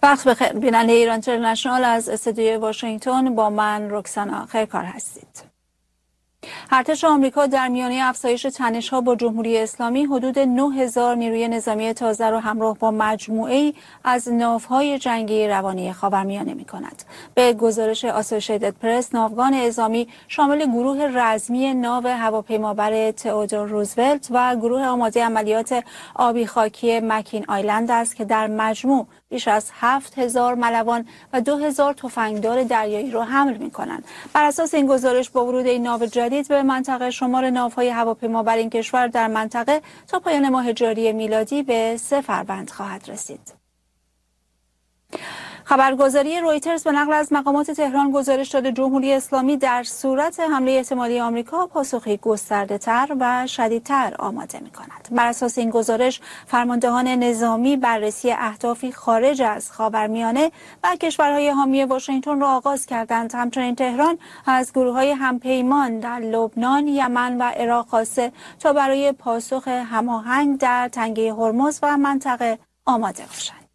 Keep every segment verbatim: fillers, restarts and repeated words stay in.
وقت بخیر بیننده ایران اینترنشنال از استودیوی واشنگتن، با من رکسانا خیرکار هستید. ارتش آمریکا در میانه افزایش تنش‌ها با جمهوری اسلامی حدود نه هزار نیروی نظامی تازه را همراه با مجموعه‌ای از ناوهای جنگی روانی خاورمیانه می‌کند. به گزارش آسوشیتد پرس، ناوگان اعزامی شامل گروه رزمی ناو هواپیمابر تئودور روزولت و گروه آماده عملیات آبی خاکی مکین آیلند است که در مجموع بیش از هفت هزار ملوان و دو هزار تفنگدار دریایی را حمل می‌کنند. بر اساس این گزارش، با ورود این ناو جدید به منطقه، شمار ناوهای هواپیمابر این کشور در منطقه تا پایان ماه جاری میلادی به سه فروند خواهد رسید. خبرگزاری رویترز به نقل از مقامات تهران گزارش داده جمهوری اسلامی در صورت حمله احتمالی آمریکا پاسخی گسترده‌تر و شدیدتر آماده می‌کند. بر اساس این گزارش، فرماندهان نظامی بررسی اهدافی خارج از خاورمیانه و کشورهای حامی واشنگتن را آغاز کردند. همچنین تهران از گروه‌های همپیمان در لبنان، یمن و عراق خواسته تا برای پاسخ هماهنگ در تنگه هرمز و منطقه آماده باشند.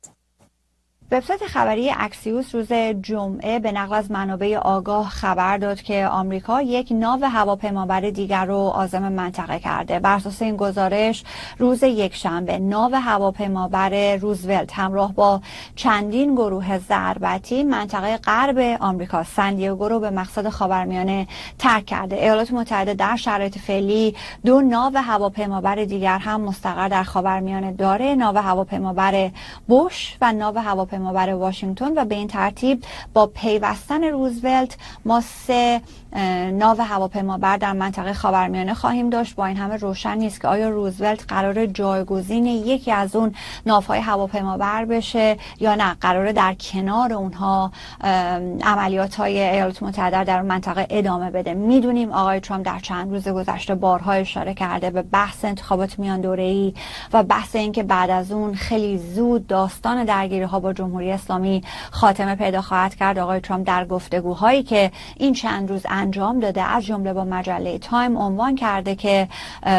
وبسایت خبری اکسیوس روز جمعه به نقل از منابع آگاه خبر داد که آمریکا یک ناو هواپیمابر دیگر رو عازم منطقه کرده. بر اساس این گزارش، روز یکشنبه ناو هواپیمابر روزولت همراه با چندین گروه ضربتی منطقه غرب آمریکا سن دیگو رو به مقصد خاورمیانه ترک کرده. ایالات متحده در شرایط فعلی دو ناو هواپیمابر دیگر هم مستقر در خاورمیانه داره، ناو هواپیمابر بوش و ناو هواپیمابر هواپیمابر واشنگتن، و به این ترتیب با پیوستن روزولت ما سه ناو هواپیمابر در منطقه خاورمیانه خواهیم داشت. با این همه روشن نیست که آیا روزولت قرار جایگزین یکی از اون ناوهای هواپیمابر بشه یا نه قراره در کنار اونها عملیات های ایالات متحده در منطقه ادامه بده. میدونیم آقای ترامپ در چند روز گذشته بارها اشاره کرده به بحث انتخابات میان دوره‌ای و بحث این که بعد از اون خیلی زود داستان درگیری ها با جمهوری اسلامی خاتمه پیدا خواهد کرد. آقای ترامپ در گفتگوهایی که این چند روز انجام داده، از جمله با مجله تایم، عنوان کرده که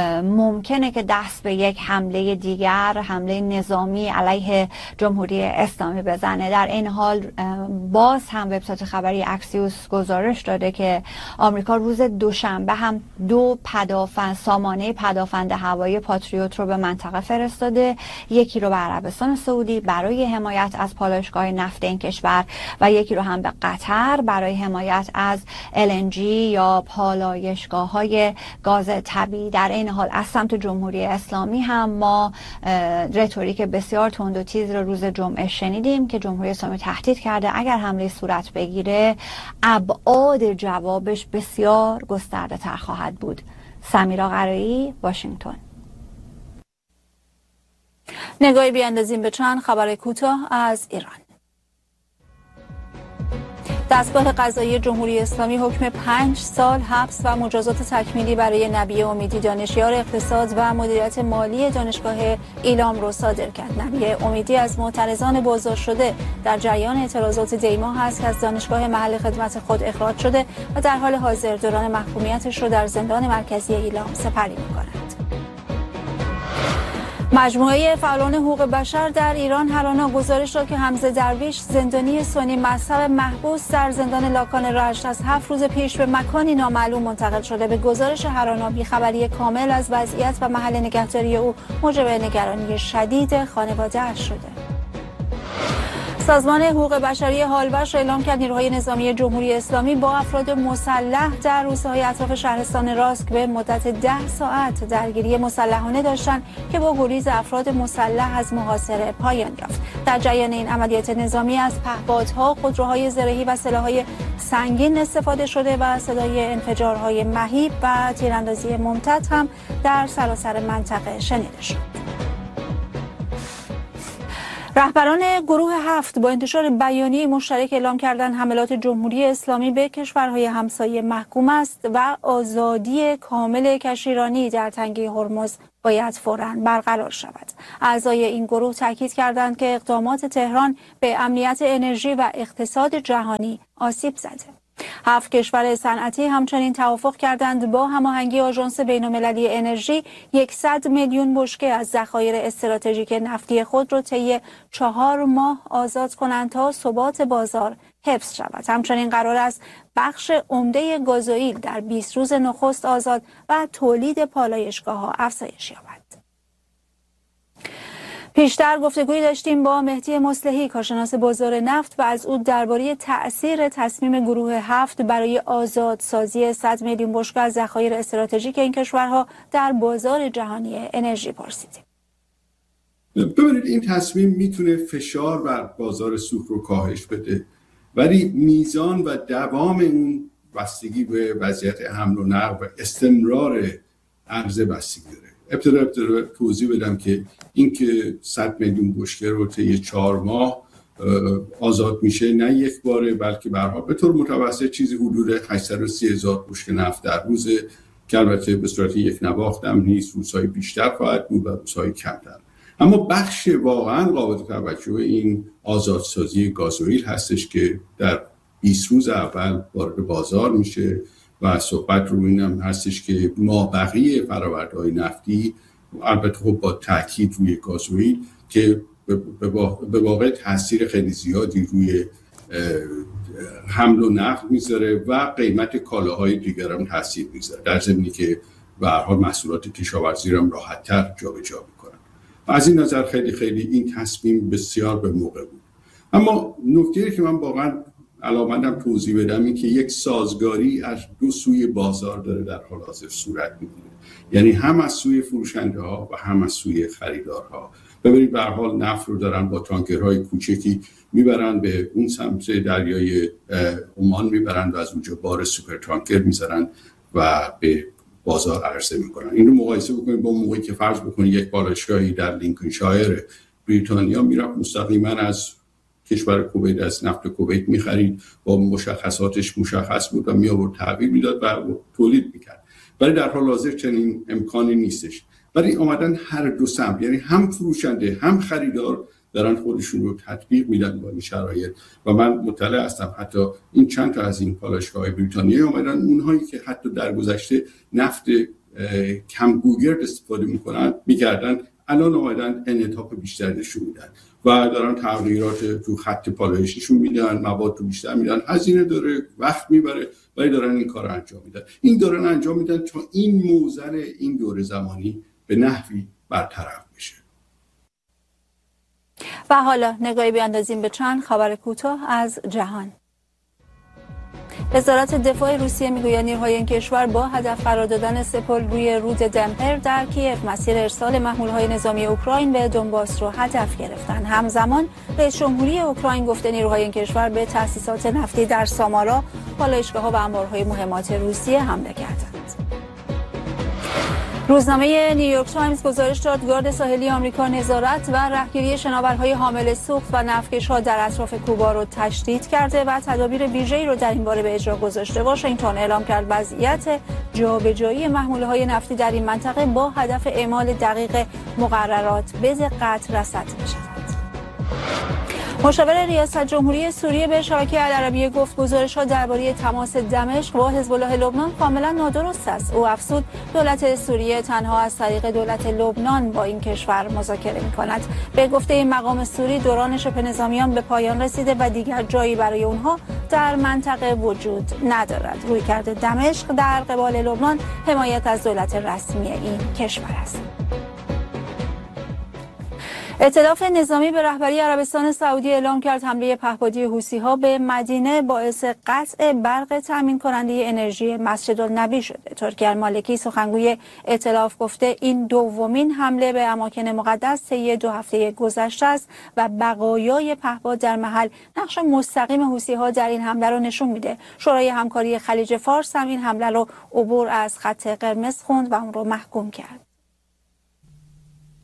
ممکنه که دست به یک حمله دیگر، حمله نظامی علیه جمهوری اسلامی بزنه. در این حال باز هم وبسایت خبری اکسیوس گزارش داده که آمریکا روز دوشنبه هم دو پدافند سامانه پدافند هوایی پاتریوت رو به منطقه فرستاده، یکی رو به عربستان سعودی برای حمایت از پالایشگاه نفت این کشور و یکی رو هم به قطر برای حمایت از ال ان جی یا پالایشگاه های گاز طبیعی. در این حال از سمت جمهوری اسلامی هم ما رتوریک بسیار تند و تیز رو روز جمعه شنیدیم که جمهوری اسلامی تهدید کرده اگر حمله صورت بگیره ابعاد جوابش بسیار گسترده تر خواهد بود. سمیرا قرایی، واشنگتن. نگاهی بیاندازیم به چند خبر کوتاه از ایران. دستگاه قضایی جمهوری اسلامی حکم پنج سال حبس و مجازات تکمیلی برای نبیه امیدی، دانشیار اقتصاد و مدیریت مالی دانشگاه ایلام را صادر کرد. نبیه امیدی از معترضان بازداشت شده در جریان اعتراضات دیما هست که از دانشگاه محل خدمت خود اخراج شده و در حال حاضر دوران محکومیتش را در زندان مرکزی ایلام سپری می‌کند. مجموعه فعالان حقوق بشر در ایران هرانا گزارش داد که حمزه درویش، زندانی سنی مذهب محبوس در زندان لاکان رشت، از هفت روز پیش به مکانی نامعلوم منتقل شده. به گزارش هرانا، بیخبری کامل از وضعیت و محل نگهداری او موجب نگرانی شدید خانواده‌اش شده. سازمان حقوق بشری هالوش اعلام کرد نیروهای نظامی جمهوری اسلامی با افراد مسلح در روستاهای اطراف شهرستان راسک به مدت ده ساعت درگیری مسلحانه داشتند که با گریز افراد مسلح از محاصره پایان یافت. در جریان این عملیات نظامی از پهپادها، خودروهای زرهی و سلاح‌های سنگین استفاده شده و صدای انفجارهای مهیب و تیراندازی ممتد هم در سراسر منطقه شنیده شد. رهبران گروه هفت با انتشار بیانیه مشترک اعلام کردند حملات جمهوری اسلامی به کشورهای همسایه محکوم است و آزادی کامل کشتیرانی در تنگه هرمز باید فوراً برقرار شود. اعضای این گروه تاکید کردند که اقدامات تهران به امنیت انرژی و اقتصاد جهانی آسیب زده. هفت کشور صنعتی همچنین توافق کردند با هماهنگی آژانس بین‌المللی انرژی صد میلیون بشکه از ذخایر استراتژیک نفتی خود را طی چهار ماه آزاد کنند تا ثبات بازار حفظ شود. همچنین قرار است بخش عمده گازوئیل در بیست روز نخست آزاد و تولید پالایشگاه‌ها افزایش یابد. پیشتر گفتگویی داشتیم با مهدی مصلحی، کارشناس بازار نفت، و از او درباره تأثیر تصمیم گروه هفت برای آزادسازی صد میلیون بشکه از ذخایر استراتژیک این کشورها در بازار جهانی انرژی پرسیدیم. ببینید، این تصمیم میتونه فشار بر بازار سوخت رو کاهش بده، ولی میزان و دوام اون بستگی به وضعیت حمل و نقل و استمرار عرضه بستگی داره. ابتدا ابتدا توضیح بدم که این که صد میلیون بشکه رو طی چهار ماه آزاد میشه، نه یک باره، بلکه به هر حال به طور متوسط چیزی حدود هشتصد و سی هزار بشکه نفت در روز، که البته به صورت یک نواخت هم نیست، روزهای بیشتر خواهد بود و روزهای کمتر. اما بخش واقعا قابل توجه این آزادسازی گازوئیل هستش که در بیست روز اول وارد بازار میشه و صحبت رو اینم هستش که مابقی فرآورده‌های نفتی، البته خب با تاکید روی گازوئیل، که به واقع تاثیر خیلی زیادی روی حمل و نقل میذاره و قیمت کالاهای دیگر هم تاثیر میذاره، در ضمنی که به هر حال محصولات کشاورزی هم راحت‌تر جابجا میکنن. از این نظر خیلی خیلی این تصمیم بسیار به موقع بود. اما نکته‌ای که من واقعا علاوندم توضیح بدم این که یک سازگاری از دو سوی بازار داره در حال حاضر صورت میگیره، یعنی هم از سوی فروشنده ها و هم از سوی خریدارها. ببینید به هر حال نفت رو دارن با تانکرهای کوچکی میبرن به اون سمت دریای عمان، میبرن و از اونجا بار سوپر تانکر میذارن و به بازار عرضه میکنن. این رو مقایسه بکنید با موقعی که فرض بکنید یک بالایشگاهی در لینکلشایر بریتانیا میرفت مستقیما از کشور کویت، از نفت کویت میخرید، با مشخصاتش مشخص بود و می آورد تحویل میداد و تولید میکرد. ولی در حال حاضر چنین امکانی نیستش. ولی اومدن هر دو سمت، یعنی هم فروشنده هم خریدار دارن خودشون رو تطبیق میدن با این شرایط. و من مطلع هستم حتی این چند تا از این پالایشگاه‌های بریتانیایی اومدن، اونهایی که حتی در گذشته نفت کم گوگرد استفاده میکنن میکردن، الان اومدن انعطاف بیشتر نشون میدن و دارن تغییرات تو خط پالایششون میدن، مواد رو بیشتر میدن، هزینه داره، وقت میبره، ولی دارن این کار رو انجام میدن. این دارن انجام میدن تا این موزل این دوره زمانی به نحوی برطرف بشه. و حالا نگاهی بیاندازیم به چند خبر کوتاه از جهان. وزارت دفاع روسیه میگوید نیروهای این کشور با هدف قرار دادن سپول روی رود دنپر در کیف مسیر ارسال محمولهای نظامی اوکراین به دونباس رو هدف گرفتند. همزمان رئیس جمهوری اوکراین گفته نیروهای این کشور به تأسیسات نفتی در سامارا، پالایشگاه‌ها و انبارهای مهمات روسیه حمله کردند. روزنامه نیویورک تایمز گزارش داد گارد ساحلی آمریکا نظارت و رهگیری شناورهای حامل سوخت و نفتکش‌ها در اطراف کوبا رو تشدید کرده و تدابیر ویژه‌ای رو در این باره به اجرا گذاشته. واشنگتن اعلام کرد وضعیت جابجایی محموله‌های نفتی در این منطقه با هدف اعمال دقیق مقررات به دقت رصد می‌شود. مشاور ریاست جمهوری سوریه به شبکه العربیه گفت گزارش‌ها درباره تماس دمشق با حزب الله لبنان کاملا نادرست است. او افزود دولت سوریه تنها از طریق دولت لبنان با این کشور مذاکره می‌کند. به گفته این مقام سوری دوران شبه نظامیان به پایان رسیده و دیگر جایی برای اونها در منطقه وجود ندارد. رویکرد دمشق در قبال لبنان حمایت از دولت رسمی این کشور است. ائتلاف نظامی به رهبری عربستان سعودی اعلام کرد حمله پهپادی حوثی‌ها به مدینه باعث قطع برق تامین کننده انرژی مسجدالنبی شده. ترکی المالکی سخنگوی ائتلاف گفته این دومین حمله به اماکن مقدس طی دو هفته گذشته است و بقایای پهپاد در محل نقش مستقیم حوثی‌ها در این حمله را نشون میده. شورای همکاری خلیج فارس هم این حمله را عبور از خط قرمز خوند و اون را محکوم کرد.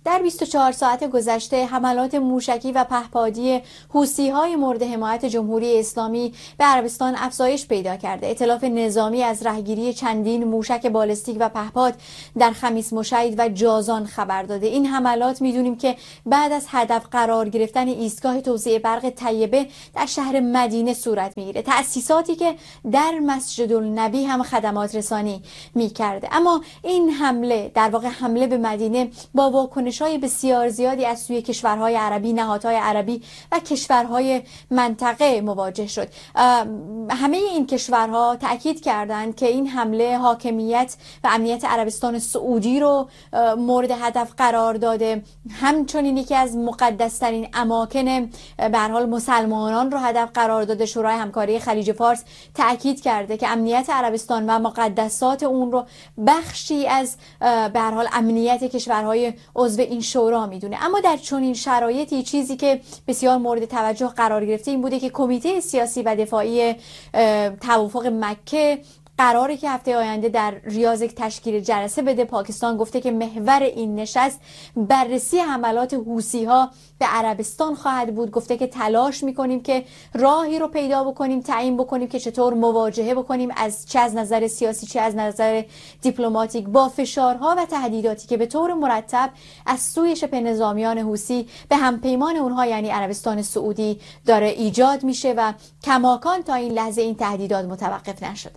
در بیست و چهار ساعت گذشته حملات موشکی و پهپادی حوثی‌های مورد حمایت جمهوری اسلامی به عربستان افزایش پیدا کرده. ائتلاف نظامی از رهگیری چندین موشک بالستیک و پهپاد در خمیس مشید و جازان خبر داده. این حملات میدونیم که بعد از هدف قرار گرفتن ایستگاه توزیع برق طیبه در شهر مدینه صورت میگیره. تأسیساتی که در مسجد النبی هم خدمات رسانی میکرده. اما این حمله، در واقع حمله به مدینه، با واکنش‌های بسیار زیادی از سوی کشورهای عربی، نهادهای عربی و کشورهای منطقه مواجه شد. همه این کشورها تأکید کردند که این حمله حاکمیت و امنیت عربستان سعودی رو مورد هدف قرار داده، همچنین یکی از مقدس‌ترین اماکن به هر حال مسلمانان رو هدف قرار داده. شورای همکاری خلیج فارس تأکید کرده که امنیت عربستان و مقدسات اون رو بخشی از به هر حال امنیت کشورهای عضو این شورا میدونه. اما در چنین شرایطی چیزی که بسیار مورد توجه قرار گرفته این بوده که کمیته سیاسی و دفاعی توافق مکه قراره که هفته آینده در ریاض تشکیل جلسه بده. پاکستان گفته که محور این نشست بررسی حملات حوثی‌ها به عربستان خواهد بود. گفته که تلاش میکنیم که راهی رو پیدا بکنیم، تعیین بکنیم که چطور مواجهه بکنیم، از چه از نظر سیاسی چه از نظر دیپلماتیک، با فشارها و تهدیداتی که به طور مرتب از سوی شبه نظامیان حوثی به همپیمان اونها یعنی عربستان سعودی داره ایجاد میشه و کماکان تا این لحظه این تهدیدات متوقف نشده.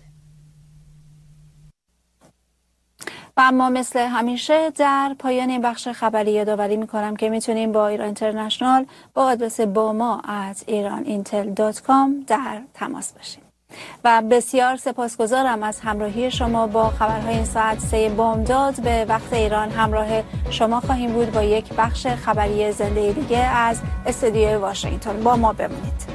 و اما مثل همیشه در پایان این بخش خبری یادآوری میکنم که میتونیم با ایران اینترنشنال با آدرس با ما ات ایران اینتل دات کام در تماس باشید. و بسیار سپاسگزارم از همراهی شما با خبرهای این ساعت. سه بامداد به وقت ایران همراه شما خواهیم بود با یک بخش خبری زنده دیگه از استودیوی واشنگتن. با ما بمونید.